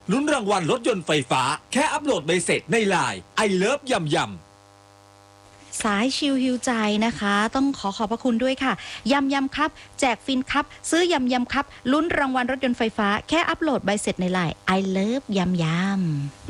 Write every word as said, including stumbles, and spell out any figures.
ลุ้นรางวัลรถยนต์ไฟฟ้าแค่อัปโหลดใบเสร็จในไลน์ I Love ยำยำสายชิลฮิวใจนะคะต้องขอขอบพระคุณด้วยค่ะยำยำครับแจกฟินครับซื้อยำยำครับลุ้นรางวัลรถยนต์ไฟฟ้าแค่อัปโหลดใบเสร็จในไลน์ I Love ยำยำ